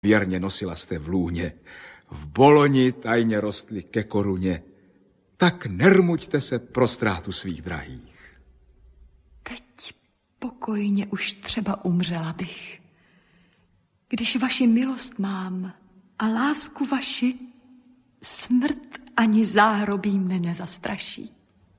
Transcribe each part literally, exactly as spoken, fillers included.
Věrně nosila jste v lůně, v Boloni tajně rostly ke koruně, tak nermuďte se pro ztrátu svých drahých. Teď pokojně už třeba umřela bych, když vaši milost mám a lásku vaši, smrt ani záhrobí mne nezastraší.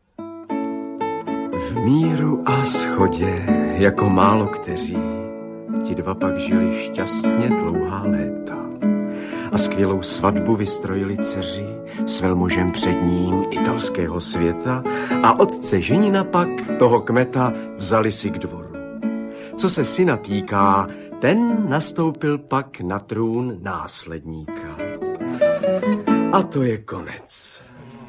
V míru a schodě, jako málo kteří, ti dva pak žili šťastně dlouhá léta a skvělou svatbu vystrojili dceři s velmožem předním italského světa a otce ženina pak toho kmeta vzali si k dvoru. Co se syna týká, ten nastoupil pak na trůn následníka. A to je konec.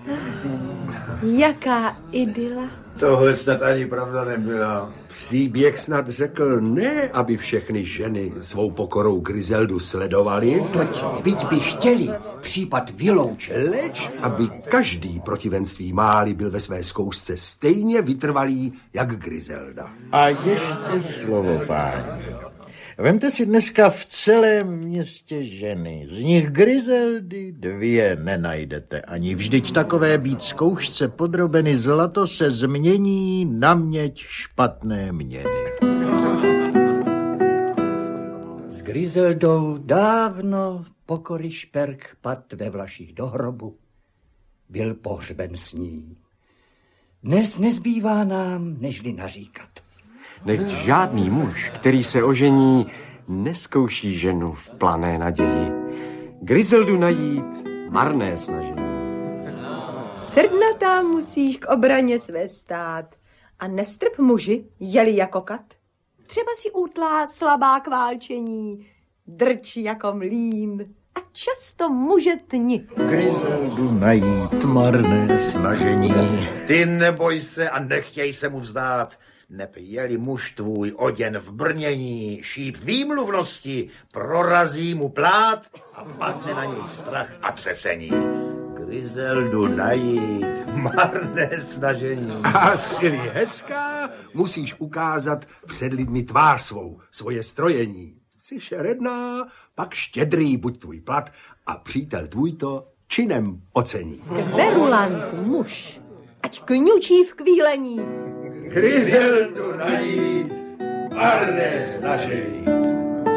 Jaká idyla. Tohle snad ani pravda nebyla. Příběh snad řekl ne, aby všechny ženy svou pokorou Griseldu sledovali. Toť, byť by chtěli, případ vyloučil. Leč, aby každý protivenství máli byl ve své zkoušce stejně vytrvalý, jak Griselda. A ještě slovo, páni. Vemte si dneska v celém městě ženy. Z nich Griseldy dvě nenajdete. Ani vždyť takové být zkoušce podrobeny zlato se změní na měď špatné měny. S Griseldou dávno pokory šperk pad ve Vlaších do hrobu. Byl pohřben s ní. Dnes nezbývá nám, nežli naříkat. Nechť žádný muž, který se ožení, neskouší ženu v plané naději. Griseldu najít, marné snažení. Srdnatá musíš k obraně své stát a nestrp muži, jeli jako kat. Třeba si útlá slabá k válčení, drč jako mlýn a často muže tni. Griseldu najít, marné snažení. Ty neboj se a nechtěj se mu vzdát. Neb je-li muž tvůj oděn v brnění, šíp výmluvnosti, prorazí mu plát a padne na něj strach a třesení. Griseldu najít, marné snažení. A jsi-li hezká, musíš ukázat před lidmi tvář svou, svoje strojení. Jsi šeredná, pak štědrý buď tvůj plat a přítel tvůj to činem ocení. Kverulant muž, ať kňučí v kvílení. Griseldu najít, marné snažení.